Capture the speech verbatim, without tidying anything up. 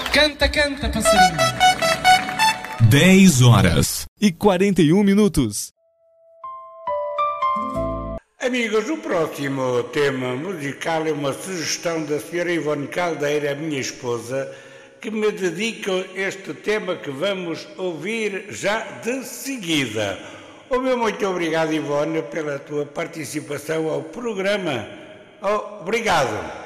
Canta, canta, passarinho. dez horas e quarenta e um minutos. Amigos, o próximo tema musical é uma sugestão da senhora Ivone Caldeira, minha esposa, que me dedica este tema que vamos ouvir já de seguida. O meu muito obrigado, Ivone, pela tua participação ao programa. Oh, obrigado.